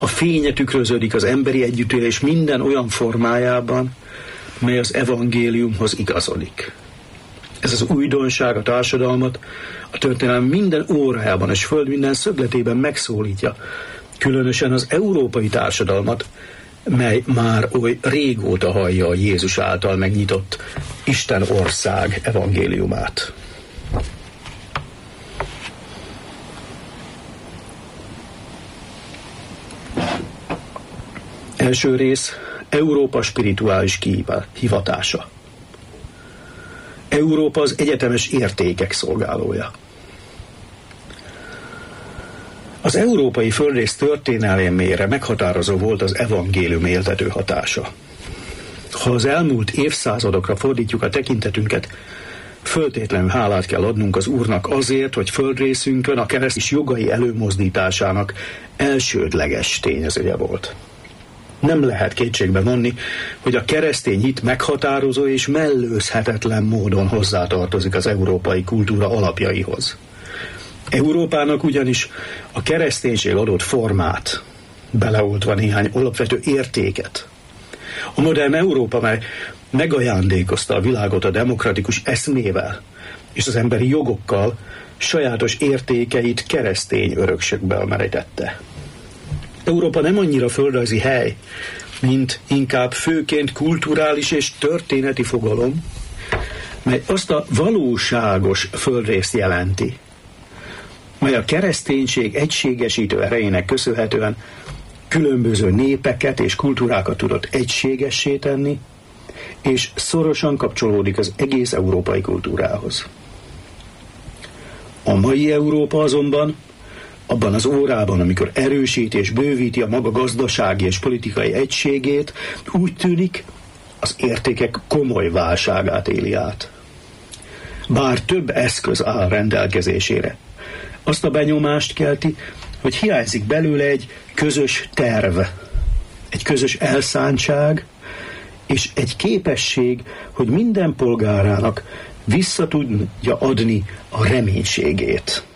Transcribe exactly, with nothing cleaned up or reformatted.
A fénye tükröződik az emberi együttélés minden olyan formájában, mely az evangéliumhoz igazodik. Ez az újdonság a társadalmat a történelem minden órájában és föld minden szögletében megszólítja, különösen az európai társadalmat, mely már oly régóta hallja a Jézus által megnyitott Isten ország evangéliumát. Első rész: Európa spirituális hivatása. Európa az egyetemes értékek szolgálója. Az európai földrész történelmére meghatározó volt az evangélium éltető hatása. Ha az elmúlt évszázadokra fordítjuk a tekintetünket, föltétlenül hálát kell adnunk az Úrnak azért, hogy földrészünkön a keresztény jogai előmozdításának elsődleges tényezője volt. Nem lehet kétségbe vonni, hogy a keresztény hit meghatározó és mellőzhetetlen módon hozzátartozik az európai kultúra alapjaihoz. Európának ugyanis a kereszténység adott formát, beleoltva néhány alapvető értéket. A modern Európa, mely megajándékozta a világot a demokratikus eszmével és az emberi jogokkal, sajátos értékeit keresztény örökségbe merítette. Európa nem annyira földrajzi hely, mint inkább főként kulturális és történeti fogalom, mely azt a valóságos földrészt jelenti, mely a kereszténység egységesítő erejének köszönhetően különböző népeket és kultúrákat tudott egységessé tenni, és szorosan kapcsolódik az egész európai kultúrához. A mai Európa azonban abban az órában, amikor erősíti és bővíti a maga gazdasági és politikai egységét, úgy tűnik, az értékek komoly válságát éli át. Bár több eszköz áll rendelkezésére, azt a benyomást kelti, hogy hiányzik belőle egy közös terv, egy közös elszántság, és egy képesség, hogy minden polgárának vissza tudja adni a reménységét.